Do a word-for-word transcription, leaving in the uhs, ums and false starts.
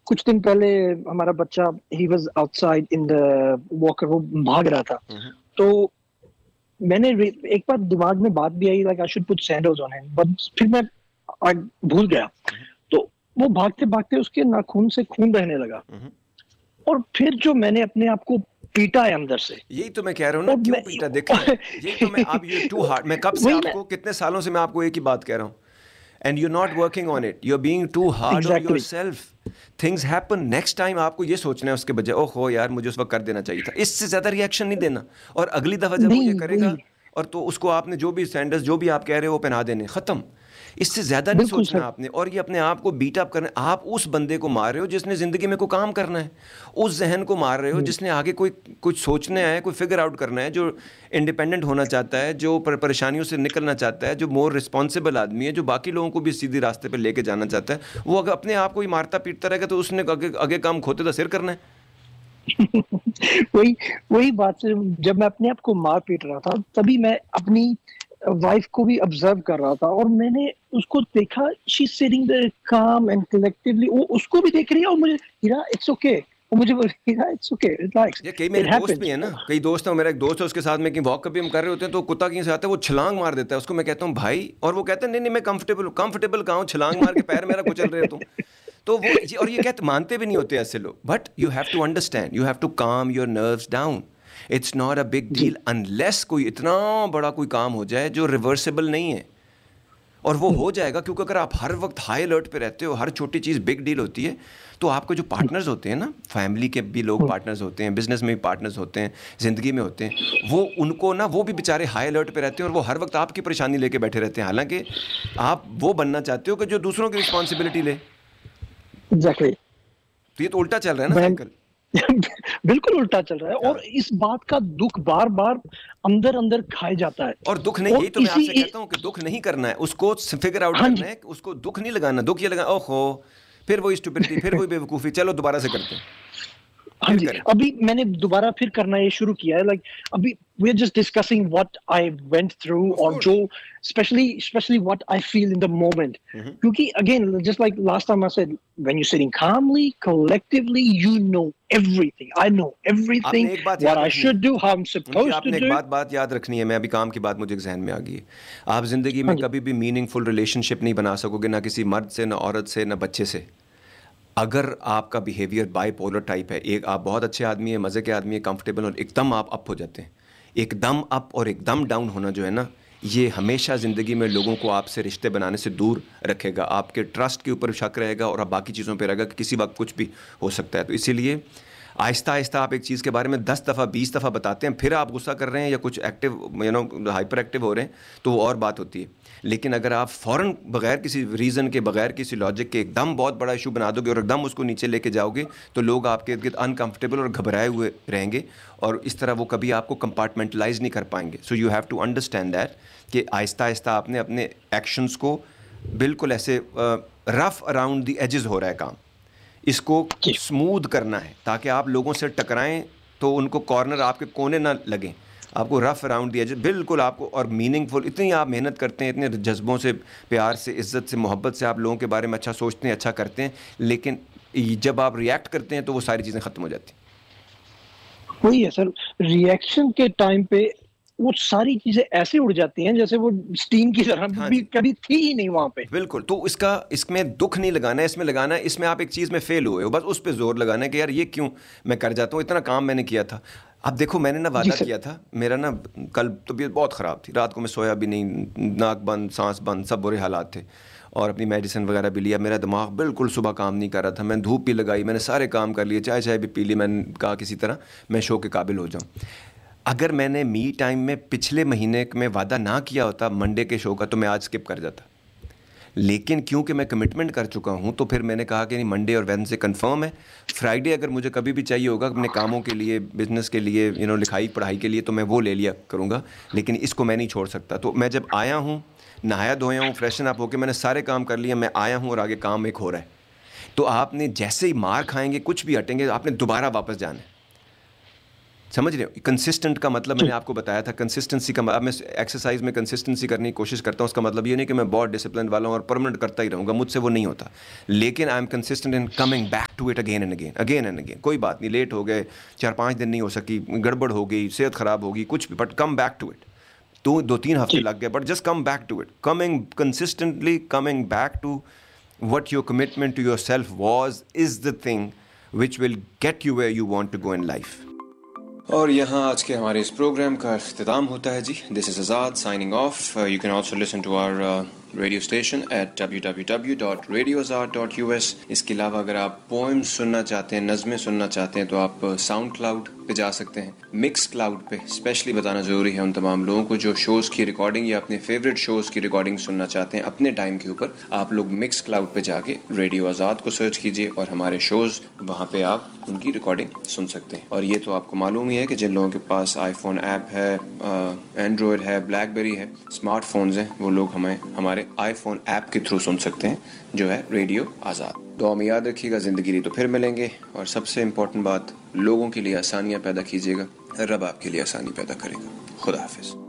کچھ دن پہلے ہمارا بچہ he was out side in the Walker, وہ بھاگ رہا تھا. تو میں نے ایک بار دماغ میں بات بھی I like I should put sandals آن ہم، بٹ پھر میں بھول گیا. تو وہ بھاگتے بھاگتے اس کے ناخون سے خون بہنے لگا، اور پھر جو میں نے اپنے آپ کو پیٹا ہے اندر سے. یہی تو میں کہہ رہا ہوں نا، کیوں پیٹا؟ دیکھیں یہی تو میں اب یہ ٹو ہارڈ، میں کب سے آپ کو کتنے سالوں سے میں آپ کو ایک ہی بات کہہ رہا ہوں، and you not working on it, you are being to hard on your self. Things happen, next time آپ کو یہ سوچنا ہے اس کے بجائے او ہو یار مجھے اس وقت کر دینا چاہیے تھا. اس سے زیادہ ریئیکشن نہیں دینا، اور اگلی دفعہ جب وہ یہ کرے گا اور تو اس کو آپ نے جو بھی سینڈلز جو بھی آپ کہہ رہے ہو وہ پہنا دینے، ختم. اس سے زیادہ نہیں سوچنا آپ نے، اور یہ اپنے آپ کو بیٹ اپ کرنا. آپ اس بندے کو مار رہے ہو جس نے زندگی میں کوئی کام کرنا ہے، اس ذہن کو مار رہے ہو جس نے آگے کوئی کچھ سوچنا ہے، کوئی فگر آؤٹ کرنا ہے، جو انڈیپینڈنٹ ہونا چاہتا ہے، جو پریشانیوں سے نکلنا چاہتا ہے، جو مور رسپانسبل آدمی ہے، جو باقی لوگوں کو بھی سیدھی راستے پہ لے کے جانا چاہتا ہے. وہ اگر اپنے آپ کو ہی مارتا پیٹتا رہے گا تو اس نے آگے کام کھوتے دا سر کرنا ہے. وہی وہی بات سے جب میں اپنے آپ کو مار پیٹ رہا تھا تبھی میں اپنی وائف کو بھی آبزرو کر رہا تھا، اور میں نے اس کو دیکھا شی is sitting there com and collectively, وہ اس کو بھی دیکھ رہی ہے اور مجھے ہیرا اٹس اوکے، وہ مجھے ہیرا اٹس اوکے ریلیکس. یہ کئی میرے دوست بھی ہیں نا، کئی دوست ہیں، میرا ایک دوست ہے اس کے ساتھ میں کہیں واک کبھی ہم کر رہے ہوتے ہیں تو کتا کہیں سے آتا ہے وہ چھلانگ مار دیتا ہے، اس کو میں کہتا ہوں بھائی، اور وہ کہتا ہے نہیں نہیں میں کمفرٹیبل ہوں. کمفرٹیبل کہاں ہوں، چھلانگ مار کے پیر میرا کچل رہے ہو تم. تو وہ اور یہ کہتے مانتے بھی نہیں ہوتے ایسے لوگ. But you have to understand, you have to com your nerves down. It's not a big deal unless کوئی اتنا بڑا کوئی کام ہو جائے جو ریورسیبل نہیں ہے، اور وہ ہو جائے گا. کیونکہ اگر آپ ہر وقت ہائی الرٹ پہ رہتے ہو، ہر چھوٹی چیز بگ ڈیل ہوتی ہے، تو آپ کے جو پارٹنرز ہوتے ہیں نا، فیملی کے بھی لوگ پارٹنرز ہوتے ہیں، بزنس میں بھی پارٹنرز ہوتے ہیں، زندگی میں ہوتے ہیں، وہ ان کو نا وہ بھی بیچارے ہائی الرٹ پہ رہتے ہیں اور وہ ہر وقت آپ کی پریشانی لے کے بیٹھے رہتے ہیں، حالانکہ آپ وہ بننا چاہتے ہو کہ جو دوسروں کی رسپانسبلٹی لے. ایگزیکٹلی. تو یہ تو الٹا چل رہا ہے نا سائیکل. بالکل الٹا چل رہا ہے، اور اس بات کا دکھ بار بار اندر اندر کھائے جاتا ہے. اور دکھ نہیں، یہی تو میں آپ سے کہتا ہوں کہ دکھ نہیں کرنا ہے، اس کو فگر آؤٹ کرنا ہے، اس کو دکھ نہیں لگانا. دکھ یہ لگا او ہو پھر وہی اسٹوپڈٹی، پھر وہی بے وقوفی، چلو دوبارہ سے کرتے ہیں. ہاں جی، ابھی میں نے دوبارا پھر کرنا یہ شروع کیا ہے. لائک ابھی we are just discussing what I went through, اور جو especially especially what I feel in the moment. کیونکہ again just like last time I said when you sitting Kamili collectively you know every thing, I know every thing what I should do, how I am supposed آپ to نے ایک do. بات بات یاد رکھنی ہے، میں ابھی کام کی بات مجھے ذہن میں آ گئی ہے. آپ زندگی میں کبھی بھی میننگ فل ریلیشن شپ نہیں بنا سکو گے، نہ کسی مرد سے، نہ عورت سے، نہ بچے سے، اگر آپ کا بیہیویئر بائی پولر ٹائپ ہے. ایک آپ بہت اچھے آدمی ہیں، مزے کے آدمی ہیں، کمفرٹیبل، اور ایک دم آپ اپ ہو جاتے ہیں. ایک دم اپ اور ایک دم ڈاؤن ہونا جو ہے نا، یہ ہمیشہ زندگی میں لوگوں کو آپ سے رشتے بنانے سے دور رکھے گا. آپ کے ٹرسٹ کے اوپر شک رہے گا، اور آپ باقی چیزوں پہ رہے گا کہ کسی وقت کچھ بھی ہو سکتا ہے. تو اسی لیے آہستہ آہستہ آپ ایک چیز کے بارے میں دس دفعہ بیس دفعہ بتاتے ہیں، پھر آپ غصہ کر رہے ہیں یا کچھ active you know hyper active ہو رہے ہیں تو وہ اور بات ہوتی ہے. لیکن اگر آپ فوراً بغیر کسی ریزن کے، بغیر کسی لاجک کے ایک دم بہت بڑا ایشو بنا دو گے اور ایک دم اس کو نیچے لے کے جاؤ گے تو لوگ آپ کے ارد گرد انکمفرٹیبل اور گھبرائے ہوئے رہیں گے، اور اس طرح وہ کبھی آپ کو کمپارٹمنٹلائز نہیں کر پائیں گے. So you have to understand that کہ آہستہ آہستہ آپ نے اپنے ایکشنز کو بالکل ایسے رف اراؤنڈ دی ایجز ہو رہا ہے کام، اس کو اسموتھ کرنا ہے تاکہ آپ لوگوں سے ٹکرائیں تو ان کو کارنر آپ کے کونے نہ لگیں. آپ کو رف اراؤنڈ دیا جائے بالکل آپ کو، اور میننگ فل. اتنی آپ محنت کرتے ہیں، اتنے جذبوں سے، پیار سے، عزت سے، محبت سے آپ لوگوں کے بارے میں اچھا سوچتے ہیں، اچھا کرتے ہیں، لیکن جب آپ ریئیکٹ کرتے ہیں تو وہ ساری چیزیں ختم ہو جاتی ہیں. وہی ہے سر، ریئیکشن کے ٹائم پہ وہ ساری چیزیں ایسے اڑ جاتی ہیں جیسے وہ اسٹیم کی طرح بھی کبھی تھی ہی نہیں وہاں پہ. بالکل. تو اس کا اس میں دکھ نہیں لگانا ہے، اس میں لگانا ہے اس میں آپ ایک چیز میں فیل ہوئے ہو، بس اس پہ زور لگانا ہے کہ یار یہ کیوں میں کر جاتا ہوں، اتنا کام میں نے کیا تھا. اب دیکھو میں نے نا وعدہ کیا تھا، میرا نا کل طبیعت بہت خراب تھی، رات کو میں سویا بھی نہیں، ناک بند، سانس بند، سب برے حالات تھے، اور اپنی میڈیسن وغیرہ بھی لیا. میرا دماغ بالکل صبح کام نہیں کر رہا تھا، میں دھوپ بھی لگائی، میں نے سارے کام کر لیے، چائے چائے بھی پی لی، میں نے کہا کسی طرح میں شو کے قابل ہو جاؤں. اگر میں نے می ٹائم میں پچھلے مہینے میں وعدہ نہ کیا ہوتا منڈے کے شو کا تو میں آج اسکپ کر جاتا. لیکن کیونکہ میں کمٹمنٹ کر چکا ہوں تو پھر میں نے کہا کہ نہیں، منڈے اور ویڈنسڈے کنفرم ہے. فرائیڈے اگر مجھے کبھی بھی چاہیے ہوگا اپنے کاموں کے لیے، بزنس کے لیے، یو نو لکھائی پڑھائی کے لیے، تو میں وہ لے لیا کروں گا، لیکن اس کو میں نہیں چھوڑ سکتا. تو میں جب آیا ہوں، نہایا دھویا ہوں، فریشن اپ ہو کے میں نے سارے کام کر لیے، میں آیا ہوں اور آگے کام ایک ہو رہا ہے. تو آپ نے جیسے ہی مار کھائیں گے، کچھ بھی ہٹیں گے، آپ نے دوبارہ واپس جانا ہے. سمجھ رہے ہو؟ کنسسٹنٹ کا مطلب میں نے آپ کو بتایا تھا. کنسسٹنسی کا اب میں ایکسرسائز میں کنسسٹنسی کرنے کی کوشش کرتا ہوں. اس کا مطلب یہ نہیں کہ میں بہت ڈسپلن والا ہوں اور پرماننٹ کرتا ہی رہوں گا, مجھ سے وہ نہیں ہوتا. لیکن I am consistent in coming back to it again and again again and again. کوئی بات نہیں, لیٹ ہو گئے, چار پانچ دن نہیں ہو سکی, گڑبڑ ہو گئی, صحت خراب ہوگی, کچھ بھی, but come back to it. تو دو تین ہفتے لگ گئے, but just come back to it. Coming consistently coming back to what your commitment to yourself was is the thing which will get you where you want to go in life. اور یہاں آج کے ہمارے اس programme کا اختتام ہوتا ہے جی. دس از آزاد signing off. You can also listen to our radio station at W W W dot radio Azad dot U S. اس کے علاوہ اگر آپ پوئم سننا چاہتے ہیں, نظمیں سننا چاہتے ہیں, تو آپ ساؤنڈ کلاؤڈ پہ جا سکتے ہیں. مکس کلاؤڈ پہ اسپیشلی بتانا ضروری ہے ان تمام لوگوں کو جو شوز کی ریکارڈنگ یا اپنے فیوریٹ شوز کی ریکارڈنگ سننا چاہتے ہیں اپنے ٹائم کے اوپر, آپ لوگ مکس کلاؤڈ پہ جا کے ریڈیو آزاد کو سرچ کیجیے اور ہمارے شوز وہاں پہ آپ ان کی ریکارڈنگ سن سکتے ہیں. اور یہ تو آپ کو معلوم ہی ہے کہ جن لوگوں کے پاس آئی فون ایپ ہے, اینڈرائڈ ہے, بلیک بیری ہے, اسمارٹ فونز ہیں, وہ لوگ ہمیں ہمارے آئی فون ایپ کے تھرو سن سکتے ہیں جو ہے ریڈیو آزاد. دعا میں یاد رکھیے گا, زندگی رہی تو پھر ملیں گے. اور سب سے امپورٹنٹ بات, لوگوں کے لیے آسانیاں پیدا کیجیے گا, رب آپ کے لیے آسانی پیدا کرے گا. خدا حافظ.